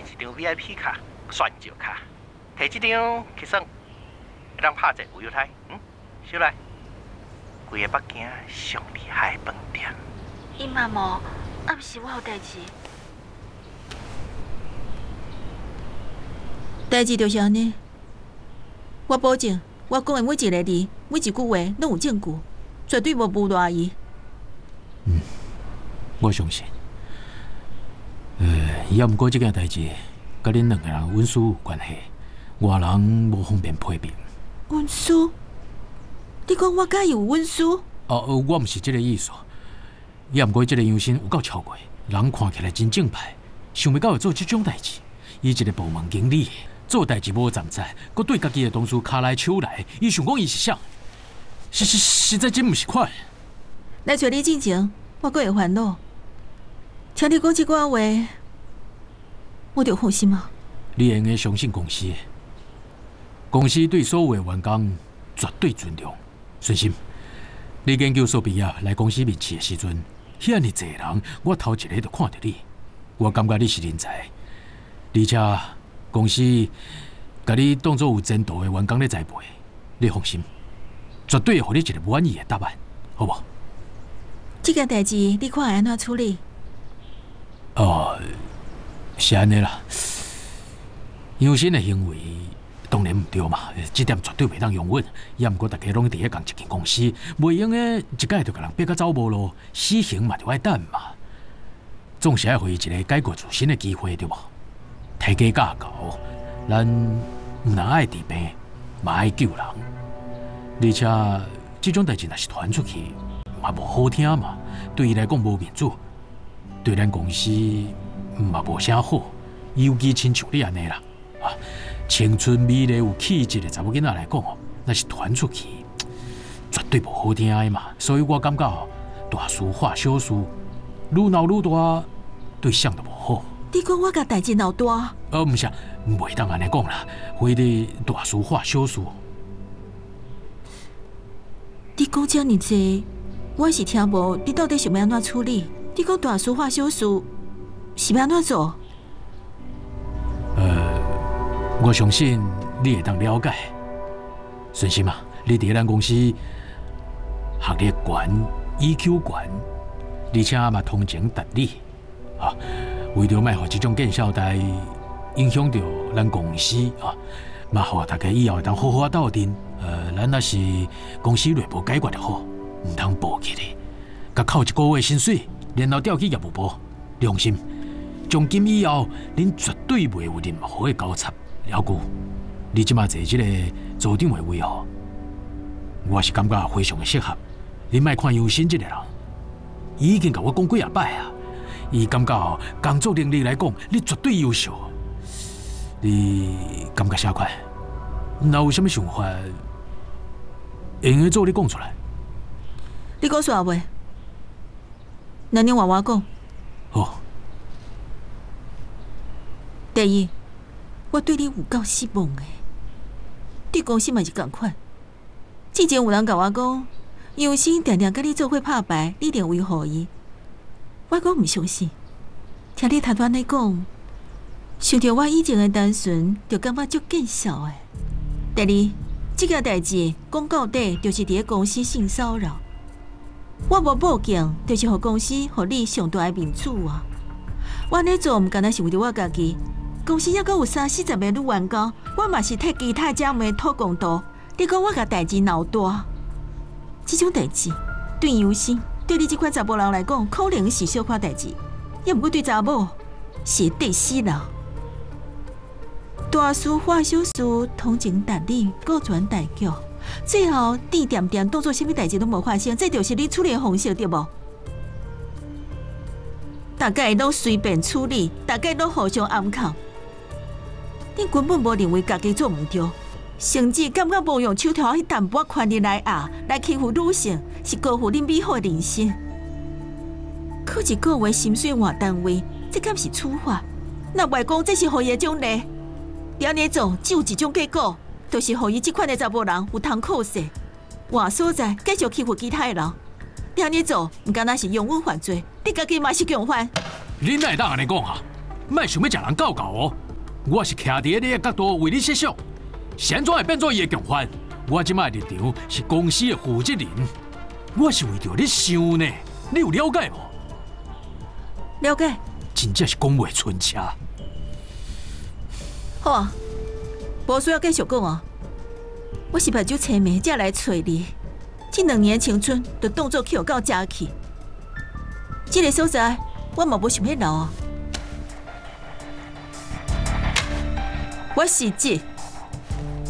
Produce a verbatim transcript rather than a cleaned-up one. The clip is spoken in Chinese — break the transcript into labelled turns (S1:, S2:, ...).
S1: 一张 V I P 卡，选召卡，摕这张去算，会当拍一个游台。嗯，小来，规个北京上厉害的饭店。
S2: 伊嘛无，暗时我有代志。
S3: 代志就是安尼，我保证，我讲的每一个字、每一句话拢有证据，绝对无诬赖伊。
S4: 嗯，我相信。呃，也毋过这件代志，甲恁两个人温书有关系，外人无方便批评。
S3: 温书？你讲我甲伊有温书？
S4: 哦，我毋是这个意思。也毋过这个杨生有够超过，人看起来真正派，想袂到会做这种代志。伊一个部门经理。做代志无站在，佮对家己的同事骹来手来，伊想讲伊是啥？实实实在真毋是款。
S3: 来找你进前，我阁会烦恼。听你讲这句话，我就放心啊。
S4: 你应该相信公司，公司对所有的员工绝对尊重。顺心，你研究所毕业来公司面试的时阵，遐尔济人，我头一个就看到你，我感觉你是人才，而且。公司把你当作有前途的员工咧栽培，你放心，绝对会给你一个满意的答案，好无？
S3: 这件代志你看会安怎处理？
S4: 哦，是安尼啦。杨生的行为当然唔对嘛，这点绝对袂当容忍。也毋过大家拢伫咧共一间公司，袂用诶一届就甲人逼到走无路，死刑嘛就爱等嘛。总是爱互伊一个改过自新的机会，对无？提价价高，咱唔但爱治病，嘛爱救人。而且这种代志若是传出去，嘛无好听嘛，对伊来讲无面子，对咱公司嘛无啥好。尤其亲像你安尼啦，啊，青春美丽有气质的查某囡仔来讲哦，那是传出去，绝对无好听的嘛。所以我感觉哦，大事化小事，愈闹愈大，对谁都无好。
S3: 你讲我甲代志闹大？
S4: 呃，唔是，袂当安尼讲啦，非得大事化小事。
S3: 你讲遮尔济，我是听无，你到底想要安怎处理？你讲大事化小事，是要安怎做？
S4: 呃，我相信你会当了解。顺心嘛，你伫咱公司学历悬 ，E Q 悬，而且嘛通情达理啊。为着卖互这种见效代影响到咱公司啊，嘛互大家以后会当好好啊斗阵。呃，咱若是公司内部解决就好，唔通保起来，甲扣一个月薪水，然后调去业务部。你放心，从今以后，恁绝对袂有任何的交叉。了久，你即马坐这个组长的位哦，我是感觉非常的适合。你莫看杨新这个人，已经甲我讲几啊摆啊。伊感觉哦，工作能力来讲，你绝对优秀。你感觉啥款？若有啥物想法，会用做你讲出来。
S3: 你讲啥话？那你换我讲。
S4: 好。
S3: 第一，我对你有够失望的。对公司嘛是共款。之前有人甲我讲，杨生定定甲你做伙拍牌，你一定维护伊。我讲唔相信，听你头拄安尼讲，想着我以前的单纯，就感觉足见效的。第二，这件代志讲到底，就是伫咧公司性骚扰。我无报警，就是互公司互你上大的面子啊！我安尼做唔单单是为着我家己，公司还阁有三四十个女员工，我嘛是替其他姐妹讨公道。你讲我甲代志闹大，这种代志对杨生。对你这款查甫人来讲，可能是小可代志，也毋过对查某是会得死人。大事化小事，通情达理，顾全大局，最后甜点点当作啥物代志都无发生，这就是你处理的方式，对无？大家拢随便处理，大家拢互相暗扣，你根本无认为家己做毋对。甚至感觉无用手头迄淡薄权力来压，来欺负女性，是辜负恁美好的人生。靠一个月薪水换单位，这敢是处罚？若外公这是互伊的奖励，你安尼做只有一种结果，就是互伊这款的查某人有通靠势，换所在继续欺负其他的人。你安尼做，唔单单是冤枉犯罪，你家己嘛是共犯。
S4: 你哪会当安尼讲啊？ 莫想要食人教教哦。我是徛伫你的角度为你设想，安怎会变做伊的共犯？我即摆立场是公司的负责人，我是为着你想呢，你有了解无？
S3: 了解。
S4: 真正是讲袂出车。
S3: 好啊，无需要继续讲哦。我是目睭青眉才来找你，这两年青春就当作去到假去。这个所在我嘛无想要留啊。我是这